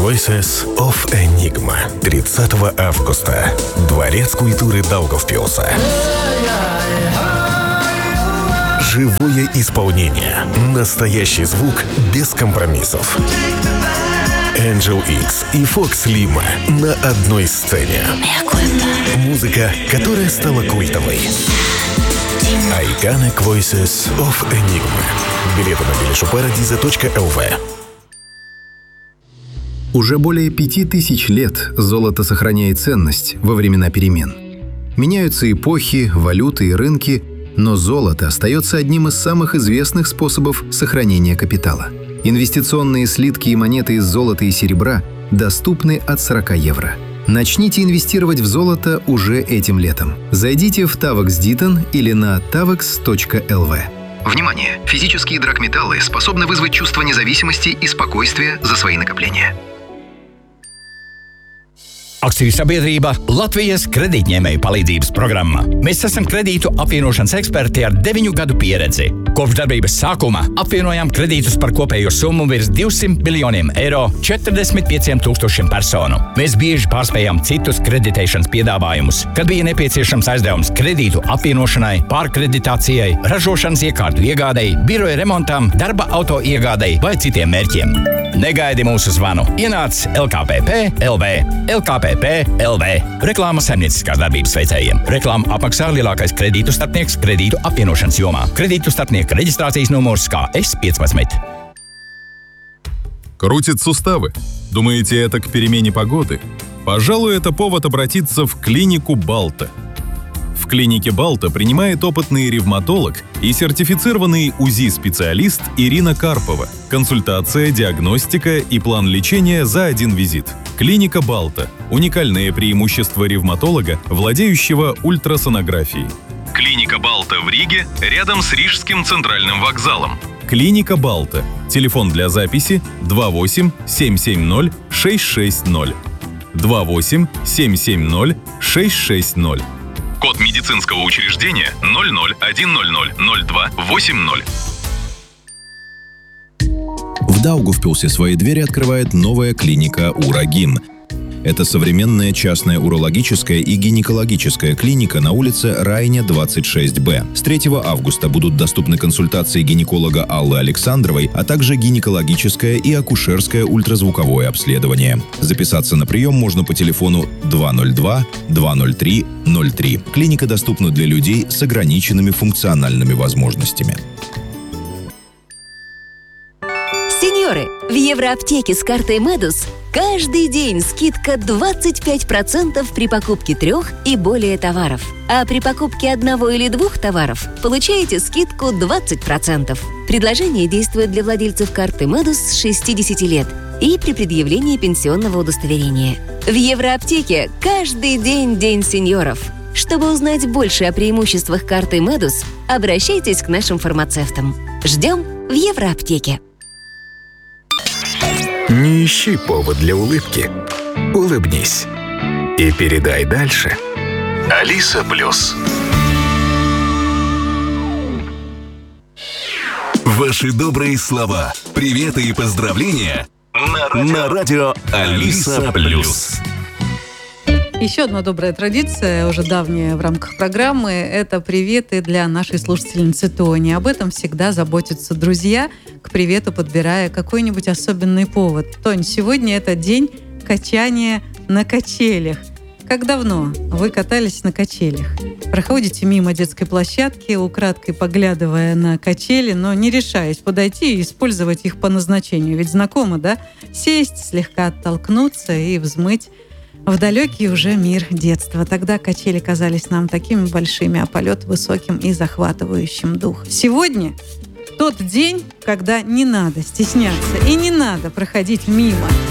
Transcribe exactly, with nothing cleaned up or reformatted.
Voices of Enigma. тридцатого августа. Дворец культуры Даугавпилса. Живое исполнение. Настоящий звук без компромиссов. Angel X и Fox Lima на одной сцене. Музыка, которая стала культовой. Iconic Voices of Enigma. Билеты на билешоparadisa точка эл ви. Уже более пяти тысяч лет золото сохраняет ценность во времена перемен. Меняются эпохи, валюты и рынки, но золото остается одним из самых известных способов сохранения капитала. Инвестиционные слитки и монеты из золота и серебра доступны от сорока евро. Начните инвестировать в золото уже этим летом. Зайдите в Tavex Ditton или на tavex точка эл ви. Внимание! Физические драгметаллы способны вызвать чувство независимости и спокойствия за свои накопления. Akciju sabiedrība Latvijas kredītņēmēju palīdzības programma. Mēs esam kredītu apvienošanas eksperti ar deviņu gadu pieredzi. Kopš darbības sākuma apvienojām kredītus par kopējo summu virs divsimt miljoniem eiro četrdesmit pieciem tūkstošiem personu. Mēs bieži pārspējām citus kreditēšanas piedāvājumus, kad bija nepieciešams aizdevums kredītu apvienošanai, pārkreditācijai, ražošanas iekārtu iegādei, biroja remontam, darba auto iegādei vai citiem mērķiem. Negaidi mūsu zvanu. Ienāc el kā pē pē punkt el vē. el kā pē pē punkt el vē. Reklāma saimnieciskās darbības veicējiem. Reklāmu apmaksā lielākais kredītu starpnieks kredītu apvienošanas jomā. Kredītu starpnieka reģistrācijas numurs kā эс пятнадцать. Крутит суставы? Думаете, это к перемене погоды? Пожалуй, это повод обратиться в клинику Балта. В клинике Балта принимает опытный ревматолог и сертифицированный УЗИ-специалист Ирина Карпова. Консультация, диагностика и план лечения за один визит. Клиника Балта. Уникальное преимущество ревматолога, владеющего ультрасонографией. Клиника Балта в Риге, рядом с Рижским центральным вокзалом. Клиника Балта. Телефон для записи два восемь семь семь ноль шесть шесть ноль. два восемь семь семь ноль шесть шесть ноль. Код медицинского учреждения ноль ноль один ноль ноль ноль два восемь ноль. В Даугавпилсе свои двери открывает новая клиника «Урагин». Это современная частная урологическая и гинекологическая клиника на улице Райня, двадцать шесть бэ. С третьего августа будут доступны консультации гинеколога Аллы Александровой, а также гинекологическое и акушерское ультразвуковое обследование. Записаться на прием можно по телефону два ноль два два ноль три ноль три. Клиника доступна для людей с ограниченными функциональными возможностями. Сеньоры, в Евроаптеке с картой Медус каждый день скидка двадцать пять процентов при покупке трех и более товаров. А при покупке одного или двух товаров получаете скидку двадцать процентов. Предложение действует для владельцев карты Медус с шестидесяти лет и при предъявлении пенсионного удостоверения. В Евроаптеке каждый день день сеньоров. Чтобы узнать больше о преимуществах карты Медус, обращайтесь к нашим фармацевтам. Ждем в Евроаптеке. Не ищи повод для улыбки. Улыбнись. И передай дальше. Алиса Плюс. Ваши добрые слова, приветы и поздравления на радио, на радио Алиса Плюс. Еще одна добрая традиция, уже давняя в рамках программы, это приветы для нашей слушательницы Тони. Об этом всегда заботятся друзья, к привету подбирая какой-нибудь особенный повод. Тонь, сегодня это день качания на качелях. Как давно вы катались на качелях? Проходите мимо детской площадки, украдкой поглядывая на качели, но не решаясь подойти и использовать их по назначению. Ведь знакомо, да? Сесть, слегка оттолкнуться и взмыть в далекий уже мир детства. Тогда качели казались нам такими большими, а полет высоким и захватывающим дух. Сегодня тот день, когда не надо стесняться и не надо проходить мимо.